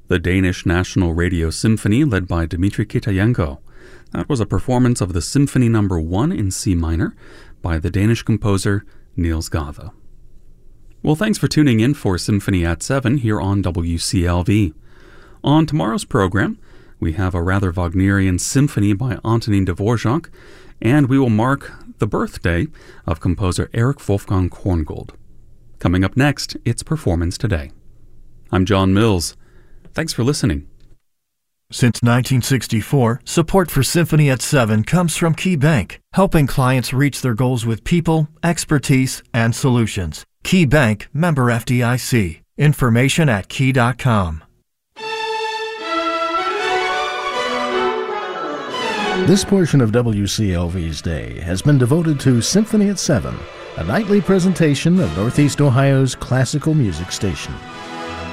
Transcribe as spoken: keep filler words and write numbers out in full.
the Danish National Radio Symphony led by Dmitri Kitayenko. That was a performance of the Symphony Number one in C minor by the Danish composer Niels Gade. Well, thanks for tuning in for Symphony at seven here on W C L V. On tomorrow's program, we have a rather Wagnerian symphony by Antonin Dvorak, and we will mark the birthday of composer Erich Wolfgang Korngold. Coming up next, it's Performance Today. I'm John Mills. Thanks for listening. Since nineteen sixty-four, support for Symphony at seven comes from Key Bank, helping clients reach their goals with people, expertise, and solutions. Key Bank, member F D I C. Information at key dot com. This portion of W C L V's day has been devoted to Symphony at seven, a nightly presentation of Northeast Ohio's classical music station.